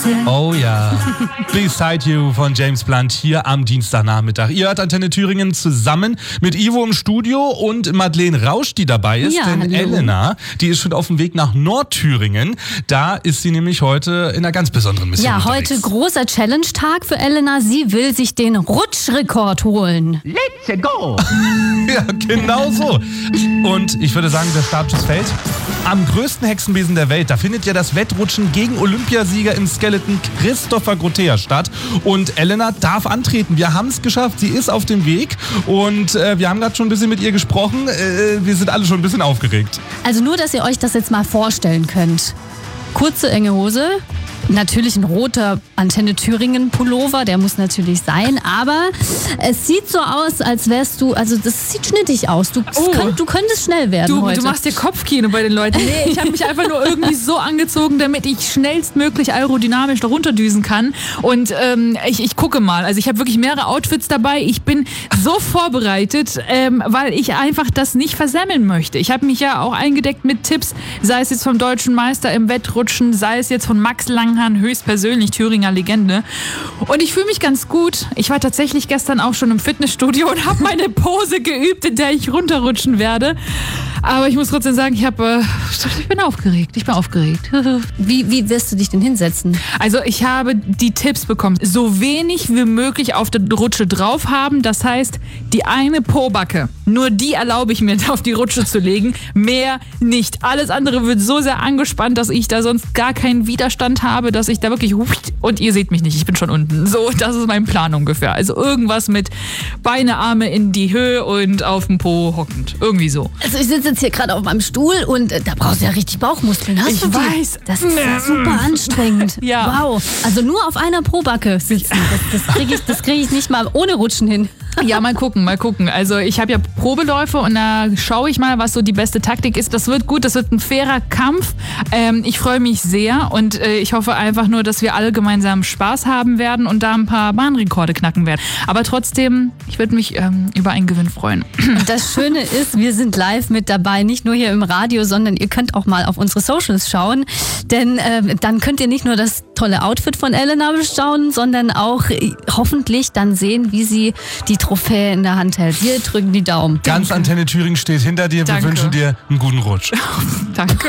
Oh ja. Beside You von James Blunt hier am Dienstagnachmittag. Ihr hört Antenne Thüringen zusammen mit Ivo im Studio und Madeleine Rausch, die dabei ist. Ja, denn hallo. Elena, die ist schon auf dem Weg nach Nordthüringen. Da ist sie nämlich heute in einer ganz besonderen Mission unterwegs. Heute großer Challenge-Tag für Elena. Sie will sich den Rutschrekord holen. Let's go! Ja, genau so. Und ich würde sagen, der Startschuss fällt. Am größten Hexenbesen der Welt, da findet ja das Wettrutschen gegen Olympiasieger im Skeleton Christopher Grotea statt. Und Elena darf antreten. Wir haben es geschafft. Sie ist auf dem Weg. Und wir haben gerade schon ein bisschen mit ihr gesprochen. Wir sind alle schon ein bisschen aufgeregt. Also nur, dass ihr euch das jetzt mal vorstellen könnt. Kurze, enge Hose. Natürlich ein roter Antenne Thüringen Pullover, der muss natürlich sein, aber es sieht so aus, als wärst du, also das sieht schnittig aus. Du könntest schnell werden heute. Du machst dir Kopfkino bei den Leuten. Nee, ich habe mich einfach nur irgendwie so angezogen, damit ich schnellstmöglich aerodynamisch da runterdüsen kann. Und ich gucke mal. Also ich habe wirklich mehrere Outfits dabei. Ich bin so vorbereitet, weil ich einfach das nicht versemmeln möchte. Ich habe mich ja auch eingedeckt mit Tipps, sei es jetzt vom deutschen Meister im Wettrutschen, sei es jetzt von Max Langhahn, höchstpersönlich Thüringer Legende. Und ich fühle mich ganz gut. Ich war tatsächlich gestern auch schon im Fitnessstudio und habe meine Pose geübt, in der ich runterrutschen werde. Aber ich muss trotzdem sagen, ich bin aufgeregt. Wie wirst du dich denn hinsetzen? Also ich habe die Tipps bekommen. So wenig wie möglich auf der Rutsche drauf haben. Das heißt, die eine Pobacke, nur die erlaube ich mir, auf die Rutsche zu legen. Mehr nicht. Alles andere wird so sehr angespannt, dass ich da sonst gar keinen Widerstand habe, dass ich da wirklich... Und ihr seht mich nicht, ich bin schon unten. So, das ist mein Plan ungefähr. Also irgendwas mit Beine, Arme in die Höhe und auf dem Po hockend. Irgendwie so. Also ich sitze jetzt hier gerade auf meinem Stuhl und da brauchst du ja richtig Bauchmuskeln. Hast Ich du die? weiß. Das ist ja super anstrengend. Ja. Wow. Also nur auf einer Pobacke sitzen. Das krieg ich nicht mal ohne Rutschen hin. Ja, mal gucken. Also ich habe ja Probeläufe und da schaue ich mal, was so die beste Taktik ist. Das wird gut, das wird ein fairer Kampf. Ich freue mich sehr und ich hoffe einfach nur, dass wir alle gemeinsam Spaß haben werden und da ein paar Bahnrekorde knacken werden. Aber trotzdem, ich würde mich über einen Gewinn freuen. Und das Schöne ist, wir sind live mit dabei, nicht nur hier im Radio, sondern ihr könnt auch mal auf unsere Socials schauen, denn dann könnt ihr nicht nur das tolle Outfit von Elena bestaunen, sondern auch hoffentlich dann sehen, wie sie die Trophäe in der Hand hält. Wir drücken die Daumen. Ganz Antenne Thüringen steht hinter dir. Danke. Wir wünschen dir einen guten Rutsch. Danke.